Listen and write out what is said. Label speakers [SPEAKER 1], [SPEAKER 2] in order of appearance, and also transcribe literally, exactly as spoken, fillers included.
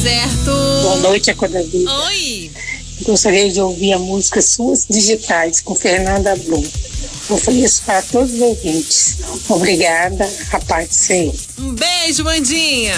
[SPEAKER 1] certo.
[SPEAKER 2] Boa noite, Acorda Vida.
[SPEAKER 1] Oi.
[SPEAKER 2] Gostaria de ouvir a música Suas Digitais, com Fernanda Brum. Ofereço para todos os ouvintes. Obrigada, a paz do Senhor.
[SPEAKER 1] Um beijo, Mandinha.